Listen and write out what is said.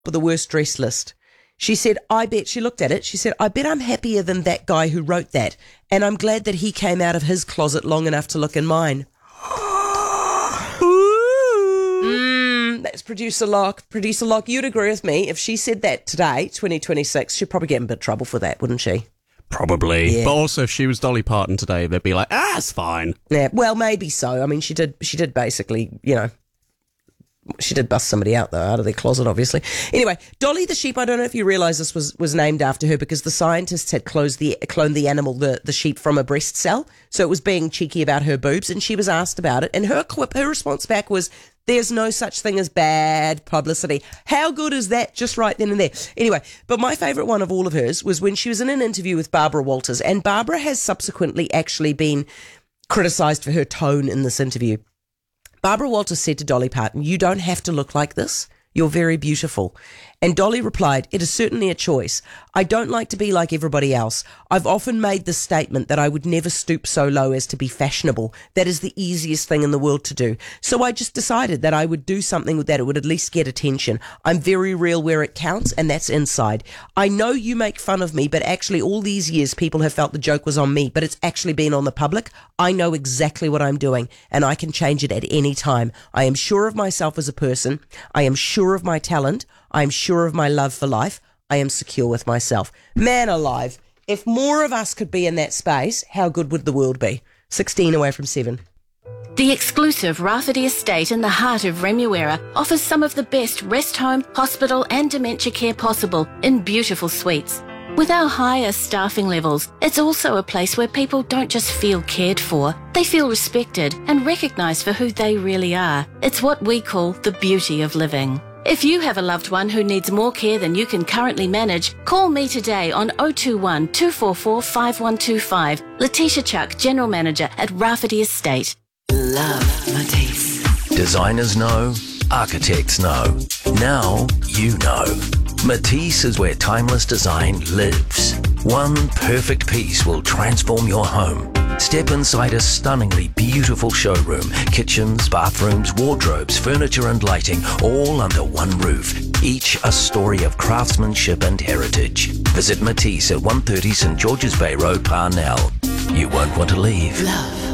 of the worst dress list. She said, she looked at it, she said, I bet I'm happier than that guy who wrote that, and I'm glad that he came out of his closet long enough to look in mine. That's Producer Locke. Producer Locke, you'd agree with me, if she said that today, 2026, she'd probably get in a bit of trouble for that, wouldn't she? Probably. Yeah. But also, if she was Dolly Parton today, they'd be like, it's fine. Yeah, well, maybe so. I mean, she did basically, she did bust somebody out, though, out of their closet, obviously. Anyway, Dolly the sheep, I don't know if you realise this was named after her because the scientists had cloned the animal, the sheep, from a breast cell. So it was being cheeky about her boobs, and she was asked about it. And her response back was, there's no such thing as bad publicity. How good is that? Just right then and there. Anyway, but my favourite one of all of hers was when she was in an interview with Barbara Walters. And Barbara has subsequently actually been criticised for her tone in this interview. Barbara Walters said to Dolly Parton, you don't have to look like this. You're very beautiful. And Dolly replied, it is certainly a choice. I don't like to be like everybody else. I've often made the statement that I would never stoop so low as to be fashionable. That is the easiest thing in the world to do. So I just decided that I would do something with that. It would at least get attention. I'm very real where it counts, and that's inside. I know you make fun of me, but actually all these years people have felt the joke was on me, but it's actually been on the public. I know exactly what I'm doing, and I can change it at any time. I am sure of myself as a person. I am sure of my talent. I am sure of my love for life. I am secure with myself. Man alive, if more of us could be in that space, how good would the world be? 16 away from 7. The exclusive Rafferty Estate in the heart of Remuera offers some of the best rest home, hospital and dementia care possible in beautiful suites. With our higher staffing levels, it's also a place where people don't just feel cared for, they feel respected and recognised for who they really are. It's what we call the beauty of living. If you have a loved one who needs more care than you can currently manage, call me today on 021 244 5125. Letitia Chuck, General Manager at Rafferty Estate. Love Matisse. Designers know, architects know. Now you know. Matisse is where timeless design lives. One perfect piece will transform your home. Step inside a stunningly beautiful showroom. Kitchens, bathrooms, wardrobes, furniture and lighting, all under one roof. Each a story of craftsmanship and heritage. Visit Matisse at 130 St George's Bay Road, Parnell. You won't want to leave. Love.